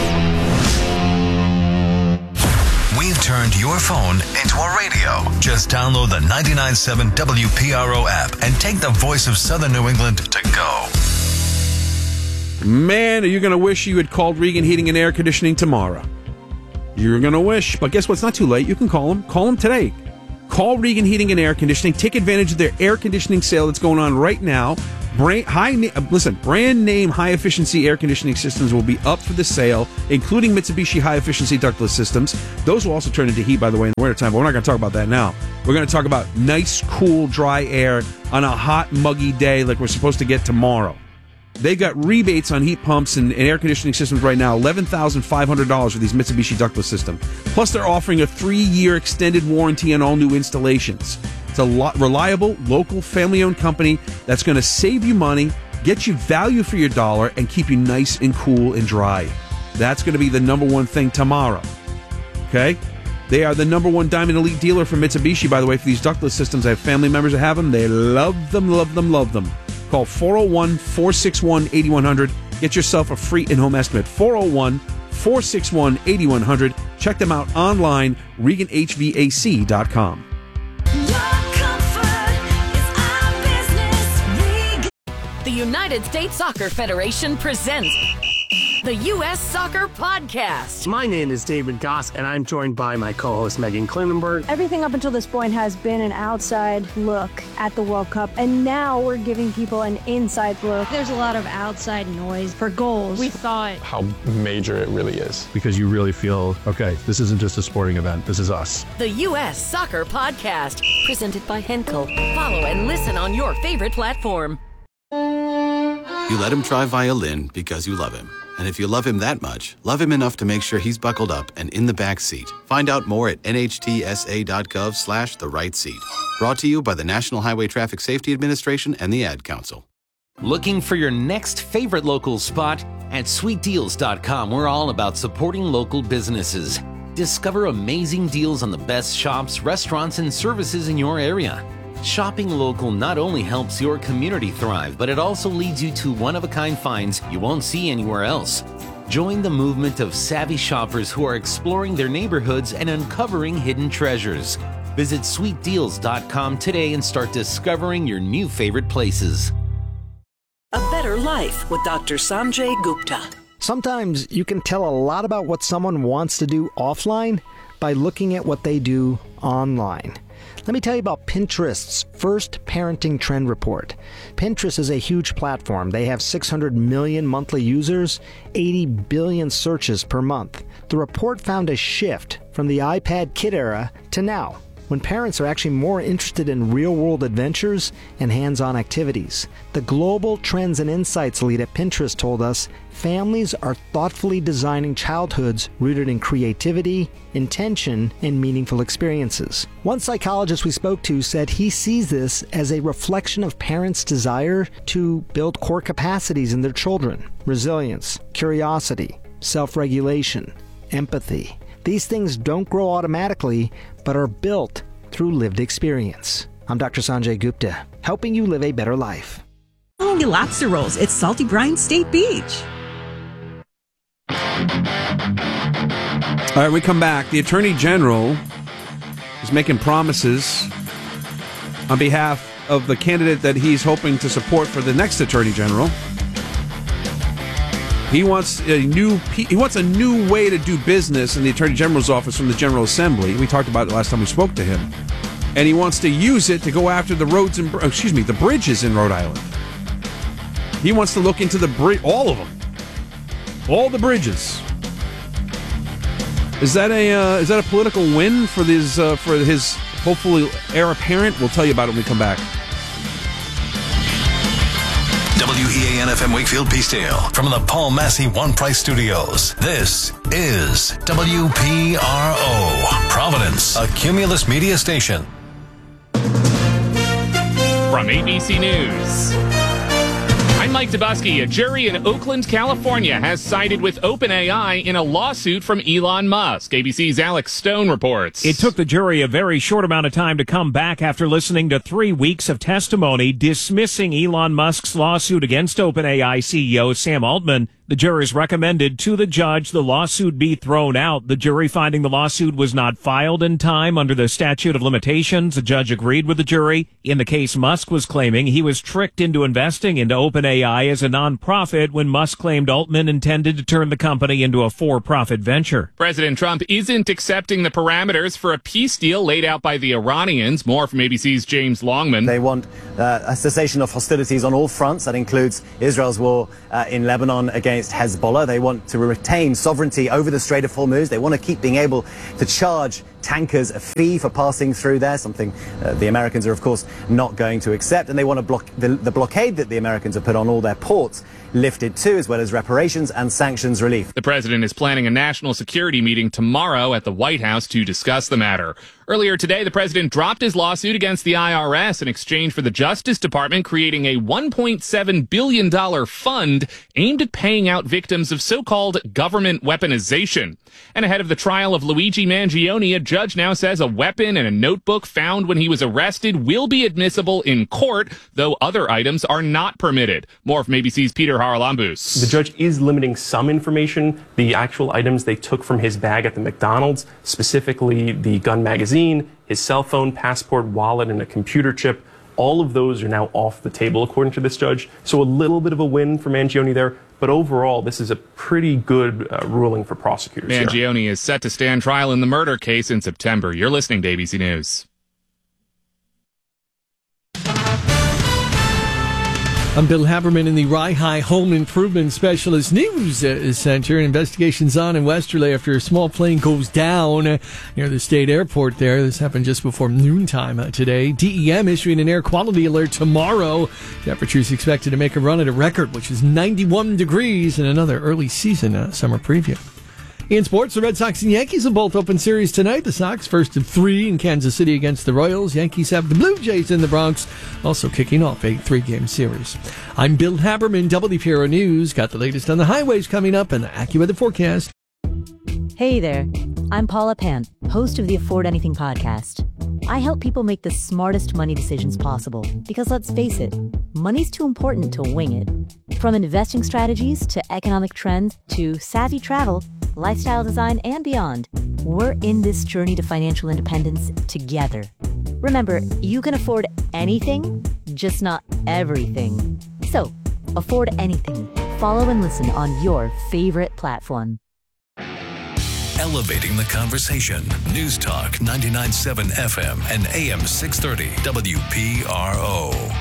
S4: We've turned your phone into a radio. Just download the ninety-nine point seven W P R O app and take the voice of Southern New England to go.
S13: Man, are you going to wish you had called Regan Heating and Air Conditioning tomorrow? You're going to wish. But guess what? It's not too late. You can call them. Call them today. Call Regan Heating and Air Conditioning. Take advantage of their air conditioning sale that's going on right now. Brand, high, listen, brand name high-efficiency air conditioning systems will be up for the sale, including Mitsubishi high-efficiency ductless systems. Those will also turn into heat, by the way, in the wintertime, but we're not going to talk about that now. We're going to talk about nice, cool, dry air on a hot, muggy day like we're supposed to get tomorrow. They've got rebates on heat pumps and, and air conditioning systems right now, eleven thousand five hundred dollars for these Mitsubishi ductless systems. Plus, they're offering a three-year extended warranty on all new installations. It's a lot, reliable, local, family-owned company that's going to save you money, get you value for your dollar, and keep you nice and cool and dry. That's going to be the number one thing tomorrow. Okay? They are the number one Diamond Elite dealer for Mitsubishi, by the way, for these ductless systems. I have family members that have them. They love them, love them, love them. Call four oh one, four six one, eight one zero zero. Get yourself a free in-home estimate. four oh one, four six one, eight one zero zero. Check them out online, Regan H V A C dot com.
S5: The United States Soccer Federation presents the U S Soccer Podcast.
S6: My name is David Goss, and I'm joined by my co-host Megan Klinenberg.
S7: Everything up until this point has been an outside look at the World Cup, and now we're giving people an inside look.
S22: There's a lot of outside noise for goals.
S7: We thought
S11: how major it really is. Because you really feel, okay, this isn't just a sporting event, this is us.
S5: The U S Soccer Podcast, presented by Henkel. Follow and listen on your favorite platform.
S12: You let him try violin because you love him. And if you love him that much, love him enough to make sure he's buckled up and in the back seat. Find out more at nhtsa.gov slash the right seat. Brought to you by the National Highway Traffic Safety Administration and the Ad Council.
S25: Looking for your next favorite local spot? At sweet deals dot com, we're all about supporting local businesses. Discover amazing deals on the best shops, restaurants, and services in your area. Shopping local not only helps your community thrive, but it also leads you to one-of-a-kind finds you won't see anywhere else. Join the movement of savvy shoppers who are exploring their neighborhoods and uncovering hidden treasures. Visit sweet deals dot com today and start discovering your new favorite places.
S1: A Better Life with Doctor Sanjay Gupta.
S3: Sometimes you can tell a lot about what someone wants to do offline by looking at what they do online. Let me tell you about Pinterest's first parenting trend report. Pinterest is a huge platform. They have six hundred million monthly users, eighty billion searches per month. The report found a shift from the iPad kid era to now, when parents are actually more interested in real-world adventures and hands-on activities. The Global Trends and Insights lead at Pinterest told us families are thoughtfully designing childhoods rooted in creativity, intention, and meaningful experiences. One psychologist we spoke to said he sees this as a reflection of parents' desire to build core capacities in their children: resilience, curiosity, self-regulation, empathy. These things don't grow automatically, but are built through lived experience. I'm Doctor Sanjay Gupta, helping you live a better life.
S26: Only lobster rolls at Salty Brine State Beach.
S13: All right, we come back. The Attorney General is making promises on behalf of the candidate that he's hoping to support for the next Attorney General. He wants a new he wants a new way to do business in the Attorney General's office from the General Assembly. We talked about it last time we spoke to him. And he wants to use it to go after the roads and excuse me, the bridges in Rhode Island. He wants to look into the bridge, all of them. All the bridges. Is that a uh, is that a political win for this uh, for his hopefully heir apparent? We'll tell you about it when we come back.
S4: W E A N F M Wakefield Peacedale from the Paul Massey One Price Studios. This is W P R O, Providence, a Cumulus media station.
S15: From A B C News, I'm Mike Dubusky. A jury in Oakland, California has sided with OpenAI in a lawsuit from Elon Musk. A B C's Alex Stone reports.
S27: It took the jury a very short amount of time to come back after listening to three weeks of testimony dismissing Elon Musk's lawsuit against OpenAI C E O Sam Altman The jurors recommended to the judge the lawsuit be thrown out. The jury finding the lawsuit was not filed in time under the statute of limitations. The judge agreed with the jury. In the case, Musk was claiming he was tricked into investing into OpenAI as a nonprofit when Musk claimed Altman intended to turn the company into a for-profit venture.
S15: President Trump isn't accepting the parameters for a peace deal laid out by the Iranians. More from A B C's James Longman.
S14: They want uh, a cessation of hostilities on all fronts. That includes Israel's war uh, in Lebanon against Hezbollah. They want to retain sovereignty over the Strait of Hormuz. They want to keep being able to charge tankers a fee for passing through there, something uh, the Americans are, of course, not going to accept. And they want to block the, the blockade that the Americans have put on all their ports lifted too, as well as reparations and sanctions relief.
S15: The president is planning a national security meeting tomorrow at the White House to discuss the matter. Earlier today, the president dropped his lawsuit against the I R S in exchange for the Justice Department creating a one point seven billion dollars fund aimed at paying out victims of so-called government weaponization. And ahead of the trial of Luigi Mangione, a judge now says a weapon and a notebook found when he was arrested will be admissible in court, though other items are not permitted. More from A B C's Peter Haralambous.
S6: The judge is limiting some information, the actual items they took from his bag at the McDonald's, specifically the gun magazine, his cell phone, passport, wallet, and a computer chip. All of those are now off the table, according to this judge. So a little bit of a win for Mangione there. But overall, this is a pretty good uh, ruling for prosecutors.
S15: Mangione
S6: here.
S15: is set to stand trial in the murder case in September. You're listening to A B C News.
S16: I'm Bill Haberman in the Rye High Home Improvement Specialist News uh, Center. Investigations on in Westerly after a small plane goes down uh, near the state airport there. This happened just before noontime uh, today. D E M issuing an air quality alert tomorrow. Temperatures expected to make a run at a record, which is ninety-one degrees, in another early season uh, summer preview. In sports, the Red Sox and Yankees will both open series tonight. The Sox first of three in Kansas City against the Royals. Yankees have the Blue Jays in the Bronx, also kicking off a three-game series. I'm Bill Haberman, W P R O News. Got the latest on the highways coming up and the AccuWeather forecast.
S17: Hey there, I'm Paula Pant, host of the Afford Anything podcast. I help people make the smartest money decisions possible because, let's face it, money's too important to wing it. From investing strategies to economic trends to savvy travel, lifestyle design, and beyond, we're in this journey to financial independence together. Remember, you can afford anything, just not everything. So, afford anything. Follow and listen on your favorite platform.
S4: Elevating the conversation. News Talk ninety-nine point seven F M and A M six thirty W P R O.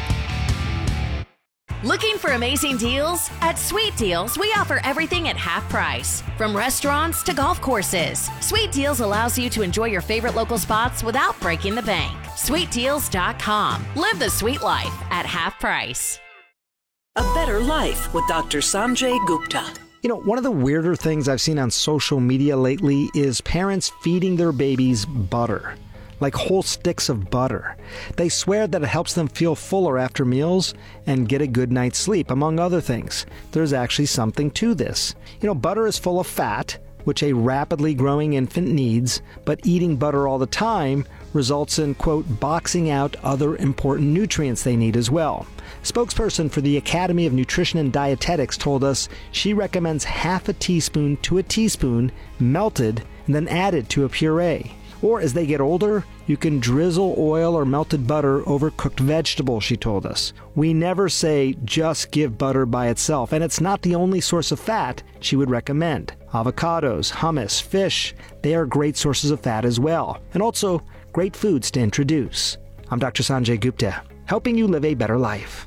S18: Looking for amazing deals? At Sweet Deals, we offer everything at half price. From restaurants to golf courses, Sweet Deals allows you to enjoy your favorite local spots without breaking the bank. sweet deals dot com. Live the sweet life at half price.
S1: A Better Life with Doctor Sanjay Gupta.
S3: You know, one of the weirder things I've seen on social media lately is parents feeding their babies butter, like whole sticks of butter. They swear that it helps them feel fuller after meals and get a good night's sleep, among other things. There's actually something to this. You know, butter is full of fat, which a rapidly growing infant needs, but eating butter all the time results in, quote, boxing out other important nutrients they need as well. Spokesperson for the Academy of Nutrition and Dietetics told us she recommends half a teaspoon to a teaspoon melted and then added to a puree. Or as they get older, you can drizzle oil or melted butter over cooked vegetables, she told us. We never say just give butter by itself, and it's not the only source of fat she would recommend. Avocados, hummus, fish, they are great sources of fat as well, and also great foods to introduce. I'm Doctor Sanjay Gupta, helping you live a better life.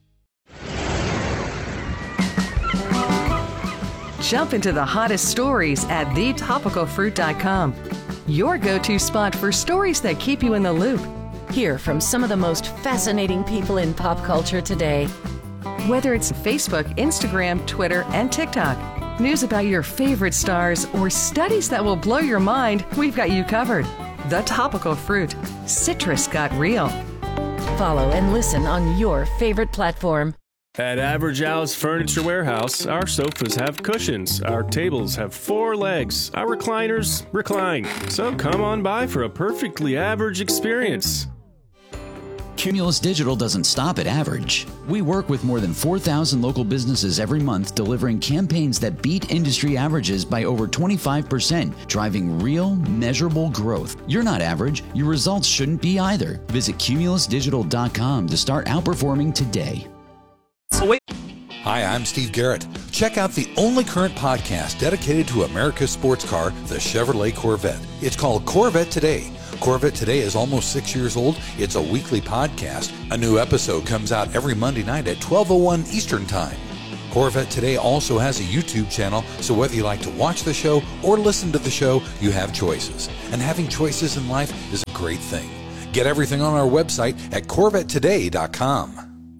S10: Jump into the hottest stories at the topical fruit dot com. Your go-to spot for stories that keep you in the loop. Hear from some of the most fascinating people in pop culture today. Whether it's Facebook, Instagram, Twitter, and TikTok, news about your favorite stars, or studies that will blow your mind, we've got you covered. The Topical Fruit. Citrus got real. Follow and listen on your favorite platform.
S8: At Average Al's Furniture Warehouse, our sofas have cushions, our tables have four legs, our recliners recline. So come on by for a perfectly average experience.
S2: Cumulus Digital doesn't stop at average. We work with more than four thousand local businesses every month, delivering campaigns that beat industry averages by over twenty-five percent, driving real, measurable growth. You're not average. Your results shouldn't be either. Visit cumulus digital dot com to start outperforming today.
S9: Hi, I'm Steve Garrett. Check out the only current podcast dedicated to America's sports car, the Chevrolet Corvette. It's called Corvette Today. Corvette Today is almost six years old. It's a weekly podcast. A new episode comes out every Monday night at twelve oh one Eastern Time. Corvette Today also has a YouTube channel, so whether you like to watch the show or listen to the show, you have choices. And having choices in life is a great thing. Get everything on our website at corvette today dot com.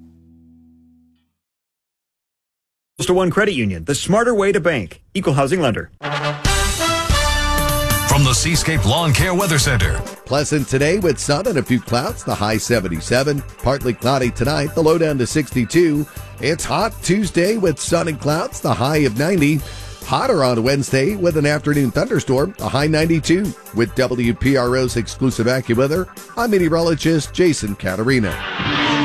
S19: Postal One Credit Union, the smarter way to bank. Equal housing lender.
S4: From the Seascape Lawn Care Weather Center.
S20: Pleasant today with sun and a few clouds, the high seventy-seven. Partly cloudy tonight, the low down to sixty-two. It's hot Tuesday with sun and clouds, the high of ninety. Hotter on Wednesday with an afternoon thunderstorm, a high ninety-two. With W P R O's exclusive AccuWeather, I'm meteorologist Jason Caterina.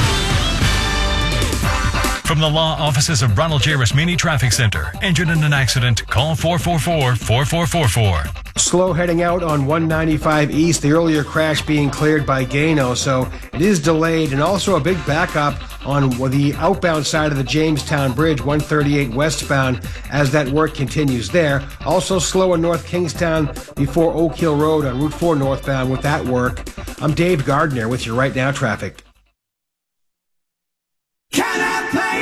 S4: From the law offices of Ronald J. Rasmini Traffic Center. Injured in an accident? Call four four four, four four four four.
S21: Slow heading out on one ninety-five East, the earlier crash being cleared by Gano, so it is delayed, and also a big backup on the outbound side of the Jamestown Bridge, one thirty-eight westbound, as that work continues there. Also slow in North Kingstown before Oak Hill Road on Route four northbound with that work. I'm Dave Gardner with your Right Now traffic.
S23: Can I play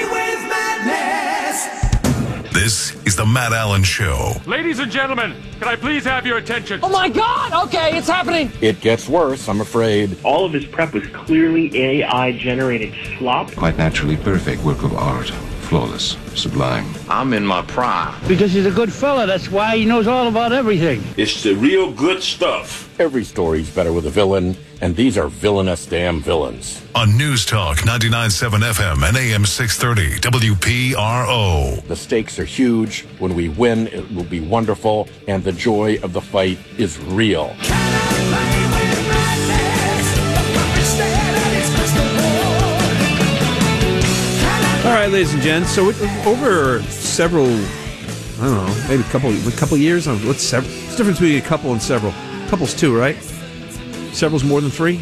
S23: with madness?
S4: This is the Matt Allen Show.
S24: Ladies and gentlemen, can I please have your attention?
S28: Oh my God! Okay, it's happening.
S29: It gets worse, I'm afraid.
S30: All of his prep was clearly A I-generated slop.
S31: Quite naturally perfect work of art. Flawless, sublime.
S32: I'm in my prime.
S33: Because he's a good fella, that's why he knows all about everything.
S32: It's the real good stuff.
S34: Every story's better with a villain, and these are villainous damn villains.
S4: On News Talk ninety-nine point seven F M and A M six thirty W P R O.
S34: The stakes are huge. When we win, it will be wonderful, and the joy of the fight is real.
S13: All right, ladies and gents. So it, over several, I don't know, maybe a couple, a couple years. What's several? What's the difference between a couple and several? Couple's two, right? Several's more than three.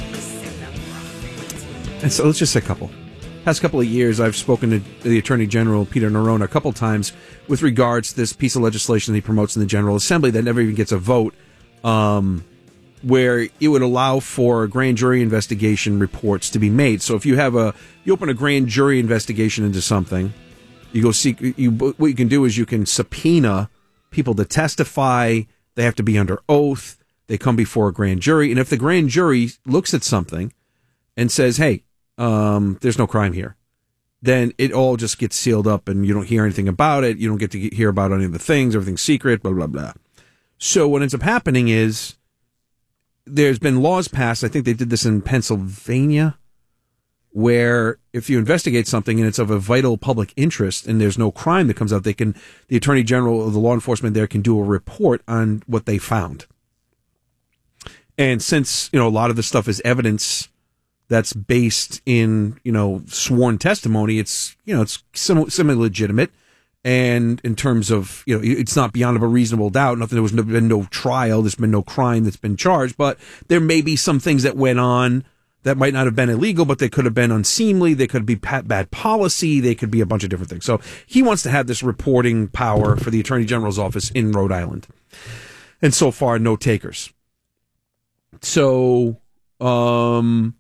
S13: And so let's just say couple. Past couple of years, I've spoken to the Attorney General Peter Neronha a couple times with regards to this piece of legislation that he promotes in the General Assembly that never even gets a vote, um, where it would allow for grand jury investigation reports to be made. So if you have a, you open a grand jury investigation into something, you go seek, you, what you can do is you can subpoena people to testify. They have to be under oath. They come before a grand jury. And if the grand jury looks at something and says, hey, um, there's no crime here, then it all just gets sealed up and you don't hear anything about it. You don't get to hear about any of the things. Everything's secret, blah, blah, blah. So what ends up happening is, there's been laws passed, I think they did this in Pennsylvania, where if you investigate something and it's of a vital public interest and there's no crime that comes out, they can, the Attorney General or the law enforcement there can do a report on what they found. And since, you know, a lot of the stuff is evidence that's based in, you know, sworn testimony, it's, you know, it's semi-legitimate. And in terms of, you know, it's not beyond of a reasonable doubt. Nothing, there was no, been no trial. There's been no crime that's been charged. But there may be some things that went on that might not have been illegal, but they could have been unseemly. They could be bad policy. They could be a bunch of different things. So he wants to have this reporting power for the Attorney General's office in Rhode Island. And so far, no takers. So, um,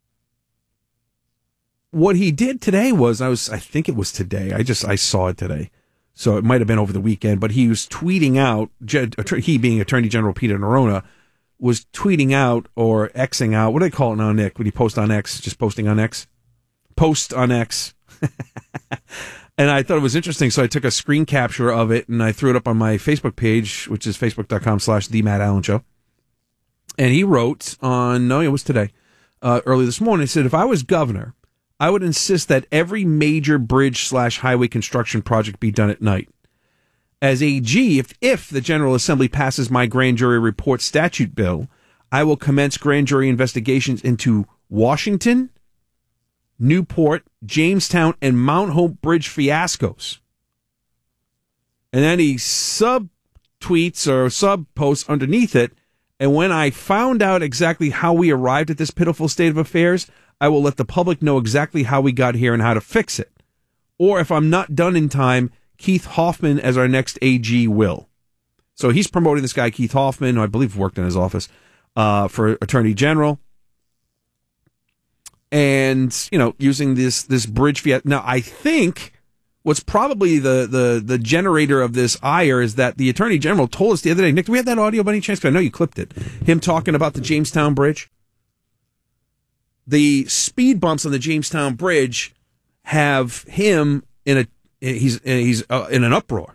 S13: what he did today was, I was, I think it was today. I just, I saw it today. So it might have been over the weekend, but he was tweeting out, he being Attorney General Peter Neronha, was tweeting out or Xing out. What do they call it now, Nick? When you post on X, just posting on X? Post on X. And I thought it was interesting, so I took a screen capture of it and I threw it up on my Facebook page, which is facebook.com slash The Matt Allen Show. And he wrote on, no, it was today, uh, early this morning, he said, if I was governor, I would insist that every major bridge slash highway construction project be done at night. As A G, if, if the General Assembly passes my grand jury report statute bill, I will commence grand jury investigations into Washington, Newport, Jamestown, and Mount Hope Bridge fiascos. And then he sub-tweets or sub-posts underneath it, and when I found out exactly how we arrived at this pitiful state of affairs, I will let the public know exactly how we got here and how to fix it. Or if I'm not done in time, Keith Hoffman as our next A G will. So he's promoting this guy, Keith Hoffman, who I believe worked in his office, uh, for Attorney General. And, you know, using this this bridge fiat. Now, I think what's probably the, the, the generator of this ire is that the Attorney General told us the other day, Nick, do we have that audio by any chance? Because I know you clipped it. Him talking about the Jamestown Bridge. The speed bumps on the Jamestown Bridge have him in a he's he's uh, in an uproar.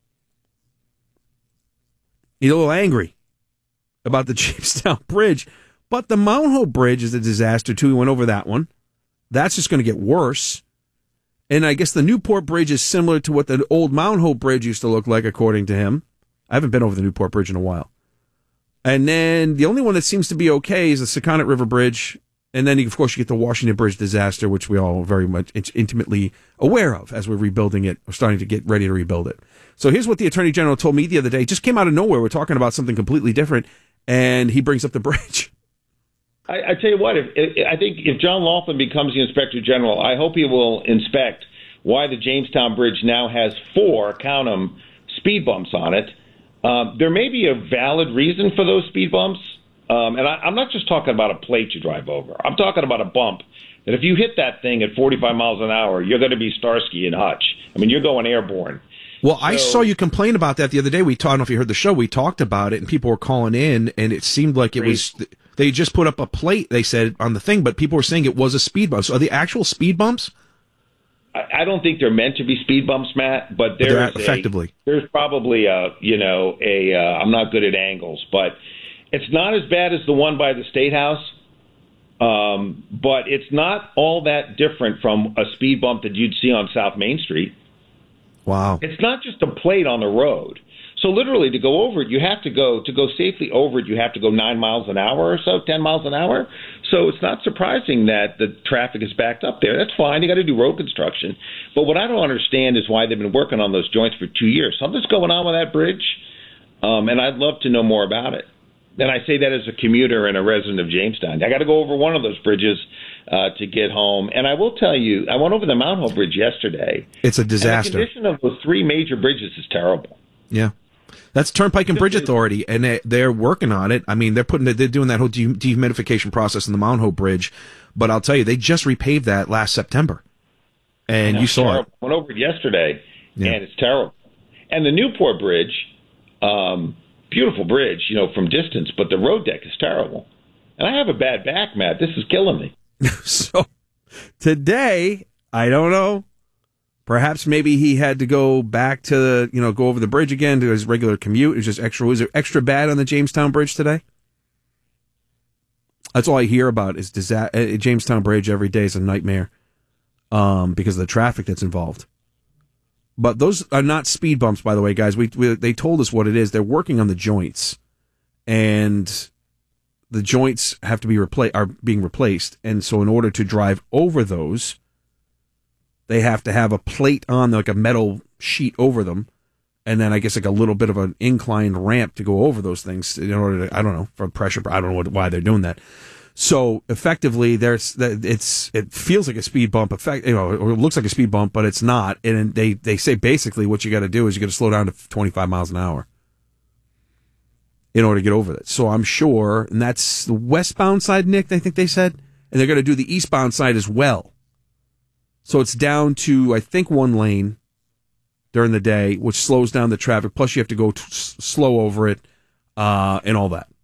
S13: He's a little angry about the Jamestown Bridge, but the Mount Hope Bridge is a disaster too. We went over that one. That's just going to get worse. And I guess the Newport Bridge is similar to what the old Mount Hope Bridge used to look like, according to him. I haven't been over the Newport Bridge in a while. And then the only one that seems to be okay is the Sakonnet River Bridge. And then, of course, you get the Washington Bridge disaster, which we all are very much intimately aware of as we're rebuilding it, or starting to get ready to rebuild it. So here's what the Attorney General told me the other day. It just came out of nowhere. We're talking about something completely different, and he brings up the bridge.
S32: I, I tell you what, if, if, I think if John Laughlin becomes the Inspector General, I hope he will inspect why the Jamestown Bridge now has four, count them, speed bumps on it. Um, there may be a valid reason for those speed bumps. Um, and I, I'm not just talking about a plate you drive over. I'm talking about a bump that if you hit that thing at forty-five miles an hour, you're going to be Starsky and Hutch. I mean, you're going airborne.
S13: Well, so, I saw you complain about that the other day. We talked, I don't know if you heard the show. We talked about it, and people were calling in, and it seemed like it great. was, they just put up a plate, they said, on the thing, but people were saying it was a speed bump. So are the actual speed bumps?
S32: I, I don't think they're meant to be speed bumps, Matt, but there's
S13: but effectively.
S32: A, there's probably a, you know, a, uh, I'm not good at angles, but it's not as bad as the one by the State House, um, but it's not all that different from a speed bump that you'd see on South Main Street.
S13: Wow.
S32: It's not just a plate on the road. So literally to go over it, you have to go, to go safely over it, you have to go nine miles an hour or so, ten miles an hour. So it's not surprising that the traffic is backed up there. That's fine. You got to do road construction. But what I don't understand is why they've been working on those joints for two years. Something's going on with that bridge, um, and I'd love to know more about it. And I say that as a commuter and a resident of Jamestown. I got to go over one of those bridges uh, to get home. And I will tell you, I went over the Mount Hope Bridge yesterday.
S13: It's a disaster.
S32: And the condition of those three major bridges is terrible.
S13: Yeah. That's Turnpike and Bridge Authority, and they, they're working on it. I mean, they're putting they're doing that whole de- dehumidification process in the Mount Hope Bridge. But I'll tell you, they just repaved that last September. And you saw
S32: terrible.
S13: it.
S32: I went over it yesterday,
S13: yeah.
S32: and it's terrible. And the Newport Bridge, um, beautiful bridge, you know, from distance, but the road deck is terrible. And I have a bad back, Matt. This is killing me.
S13: So today, I don't know. Perhaps maybe he had to go back to the, you know, go over the bridge again to his regular commute. It was just extra. Was it extra bad on the Jamestown Bridge today? That's all I hear about is disa- Jamestown Bridge every day is a nightmare um, because of the traffic that's involved. But those are not speed bumps, by the way, guys. We, we they told us what it is. They're working on the joints, and the joints have to be repla- are being replaced. And so, in order to drive over those, they have to have a plate on, like a metal sheet over them, and then I guess like a little bit of an inclined ramp to go over those things in order to, I don't know, for pressure. I don't know what, why they're doing that. So effectively, there's it's it feels like a speed bump effect, you know, or it looks like a speed bump, but it's not. And they they say basically what you got to do is you got to slow down to twenty-five miles an hour in order to get over it. So I'm sure, and that's the westbound side, Nick. I think they said, and they're going to do the eastbound side as well. So it's down to, I think, one lane during the day, which slows down the traffic. Plus, you have to go t- slow over it uh, and all that.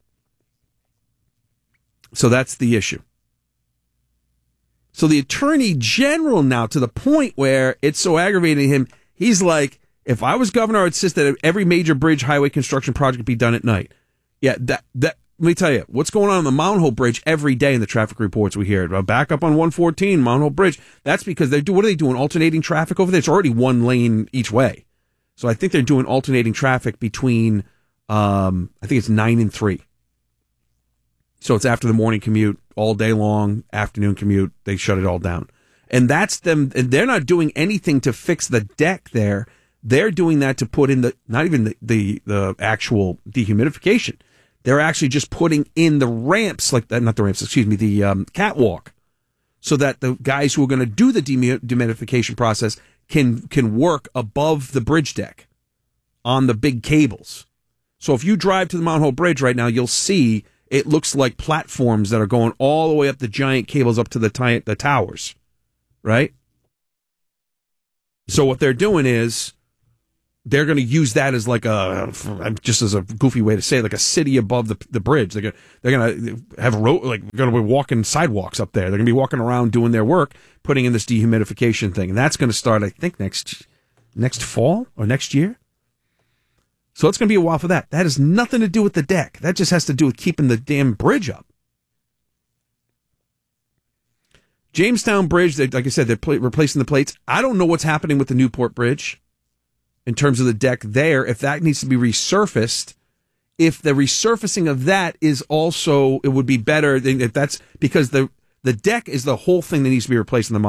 S13: So that's the issue. So the Attorney General now, to the point where it's so aggravating him, he's like, if I was governor, I would insist that every major bridge highway construction project be done at night. Yeah, that that. Let me tell you, what's going on on the Mount Hope Bridge every day in the traffic reports we hear. Back up on one fourteen, Mount Hope Bridge. That's because they do, what are they doing? Alternating traffic over there? It's already one lane each way. So I think they're doing alternating traffic between, um, I think it's nine and three. So it's after the morning commute, all day long, afternoon commute, they shut it all down. And that's them, and they're not doing anything to fix the deck there. They're doing that to put in the, not even the, the, the actual dehumidification. They're actually just putting in the ramps, like that, not the ramps, excuse me, the um, catwalk, so that the guys who are going to do the dehumidification process can can work above the bridge deck on the big cables. So if you drive to the Mount Hope Bridge right now, you'll see it looks like platforms that are going all the way up the giant cables up to the t- the towers, right? So what they're doing is they're going to use that as like a, just as a goofy way to say it, like a city above the the bridge. They're going they're going to have a road, like going to be walking sidewalks up there. They're going to be walking around doing their work, putting in this dehumidification thing, and that's going to start, I think, next next fall or next year. So it's going to be a while for that. That has nothing to do with the deck. That just has to do with keeping the damn bridge up. Jamestown Bridge, they, like I said, they're pl- replacing the plates. I don't know what's happening with the Newport Bridge in terms of the deck there, if that needs to be resurfaced. If the resurfacing of that is also, it would be better if that's because the the deck is the whole thing that needs to be replaced in the